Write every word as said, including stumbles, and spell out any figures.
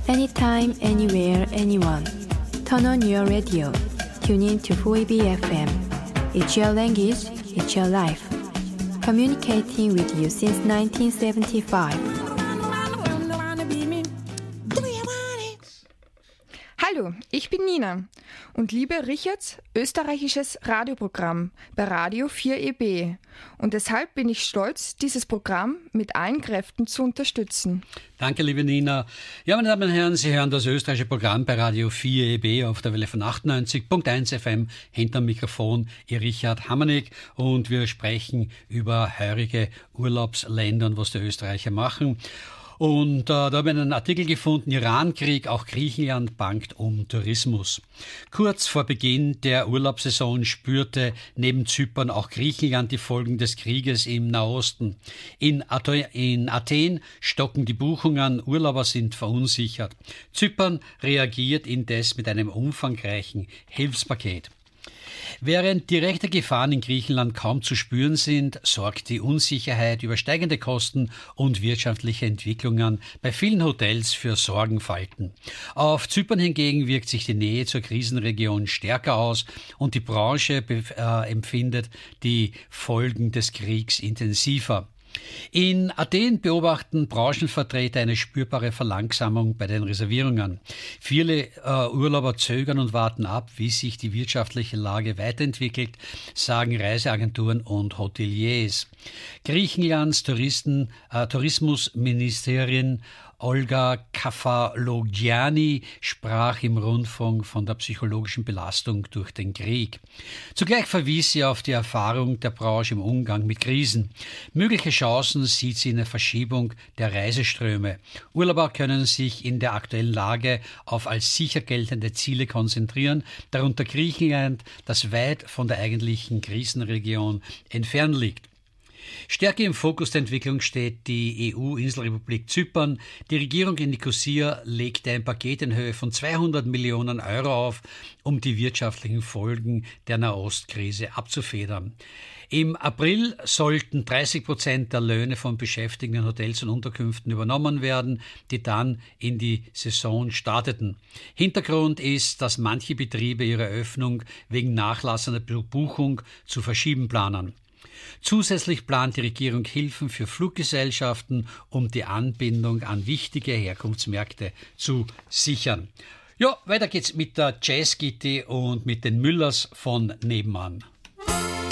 Anytime, anywhere, anyone. Turn on your radio. Tune in to four A B F M. It's your language, it's your life. Communicating with you since nineteen seventy-five. Hallo, ich bin Nina und liebe Richards österreichisches Radioprogramm bei Radio vier E B. Und deshalb bin ich stolz, dieses Programm mit allen Kräften zu unterstützen. Danke, liebe Nina. Ja, meine Damen und Herren, Sie hören das österreichische Programm bei Radio vier E B auf der Welle von achtundneunzig Komma eins F M. Hinterm Mikrofon Ihr Richard Hammernick und wir sprechen über heurige Urlaubsländer und was die Österreicher machen. Und äh, da habe ich einen Artikel gefunden, Irankrieg, auch Griechenland bangt um Tourismus. Kurz vor Beginn der Urlaubssaison spürte neben Zypern auch Griechenland die Folgen des Krieges im Nahosten. In, in Athen stocken die Buchungen, Urlauber sind verunsichert. Zypern reagiert indes mit einem umfangreichen Hilfspaket. Während direkte Gefahren in Griechenland kaum zu spüren sind, sorgt die Unsicherheit über steigende Kosten und wirtschaftliche Entwicklungen bei vielen Hotels für Sorgenfalten. Auf Zypern hingegen wirkt sich die Nähe zur Krisenregion stärker aus und die Branche äh, empfindet die Folgen des Kriegs intensiver. In Athen beobachten Branchenvertreter eine spürbare Verlangsamung bei den Reservierungen. Viele äh, Urlauber zögern und warten ab, wie sich die wirtschaftliche Lage weiterentwickelt, sagen Reiseagenturen und Hoteliers. Griechenlands Touristen, äh, Tourismusministerin Olga Kafalogianni sprach im Rundfunk von der psychologischen Belastung durch den Krieg. Zugleich verwies sie auf die Erfahrung der Branche im Umgang mit Krisen. Mögliche Chancen sieht sie in der Verschiebung der Reiseströme. Urlauber können sich in der aktuellen Lage auf als sicher geltende Ziele konzentrieren, darunter Griechenland, das weit von der eigentlichen Krisenregion entfernt liegt. Stärker im Fokus der Entwicklung steht die E U-Inselrepublik Zypern. Die Regierung in Nikosia legte ein Paket in Höhe von zweihundert Millionen Euro auf, um die wirtschaftlichen Folgen der Nahostkrise abzufedern. Im April sollten dreißig Prozent der Löhne von Beschäftigten in Hotels und Unterkünften übernommen werden, die dann in die Saison starteten. Hintergrund ist, dass manche Betriebe ihre Öffnung wegen nachlassender Buchung zu verschieben planen. Zusätzlich plant die Regierung Hilfen für Fluggesellschaften, um die Anbindung an wichtige Herkunftsmärkte zu sichern. Ja, weiter geht's mit der Jazzgitti und mit den Müllers von nebenan.